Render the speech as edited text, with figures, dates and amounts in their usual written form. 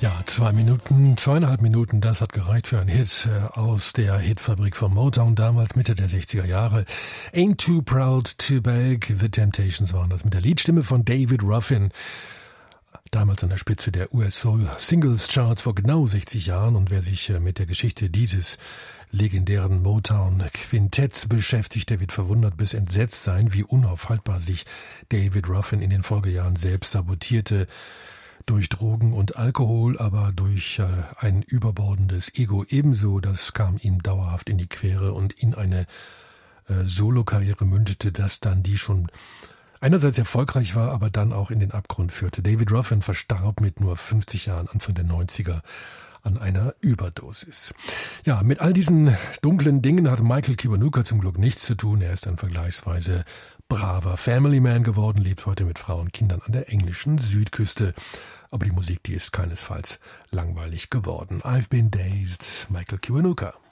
Ja, 2,5 Minuten, das hat gereicht für einen Hit aus der Hitfabrik von Motown, damals Mitte der 60er Jahre. Ain't Too Proud to Beg, The Temptations waren das mit der Liedstimme von David Ruffin. Damals an der Spitze der US-Soul-Singles-Charts vor genau 60 Jahren. Und wer sich mit der Geschichte dieses legendären Motown-Quintetts beschäftigt, der wird verwundert bis entsetzt sein, wie unaufhaltbar sich David Ruffin in den Folgejahren selbst sabotierte. Durch Drogen und Alkohol, aber durch ein überbordendes Ego ebenso. Das kam ihm dauerhaft in die Quere und in eine Solokarriere mündete, das dann die schon einerseits erfolgreich war, aber dann auch in den Abgrund führte. David Ruffin verstarb mit nur 50 Jahren, Anfang der 90er, an einer Überdosis. Ja, mit all diesen dunklen Dingen hat Michael Kiwanuka zum Glück nichts zu tun. Er ist ein vergleichsweise braver Family Man geworden, lebt heute mit Frau und Kindern an der englischen Südküste. Aber die Musik, die ist keinesfalls langweilig geworden. I've been dazed, Michael Kiwanuka.